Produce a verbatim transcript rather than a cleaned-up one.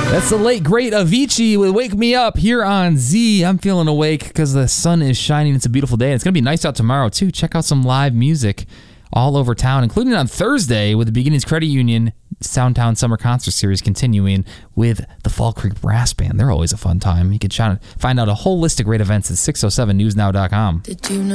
That's the late, great Avicii with Wake Me Up here on Z. I'm feeling awake because the sun is shining. It's a beautiful day. It's going to be nice out tomorrow, too. Check out some live music all over town, including on Thursday with the Beginnings Credit Union Soundtown Summer Concert Series continuing with the Fall Creek Brass Band. They're always a fun time. You can find out a whole list of great events at six oh seven news now dot com. Did you know